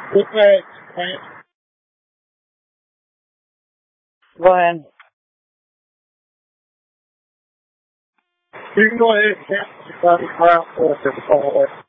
Okay, Clint. Go ahead. You can go ahead and cancel the crowd for us.